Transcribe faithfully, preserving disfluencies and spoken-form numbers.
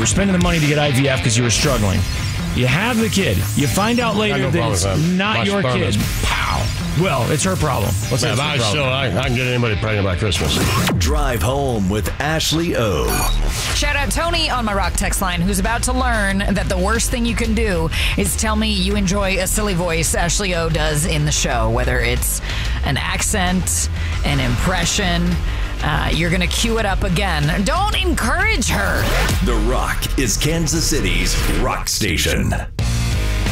spending the money to get I V F because you were struggling. You have the kid. You find out later no that it's that. not My your sperm kid. is- Pow. Well, it's her problem. Let's say Man, it's I, her problem. still, I, I can get anybody pregnant by Christmas. Drive home with Ashley O. Shout out Tony on my Rock text line, who's about to learn that the worst thing you can do is tell me you enjoy a silly voice Ashley O does in the show, whether it's an accent, an impression. Uh, you're going to cue it up again. Don't encourage her. The Rock is Kansas City's rock station.